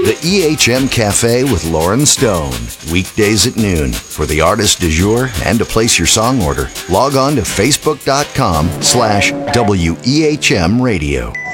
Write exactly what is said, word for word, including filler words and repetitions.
The E H M Cafe with Lauren Stone. Weekdays at noon. For the artist du jour and to place your song order, log on to facebook.com slash WEHM Radio.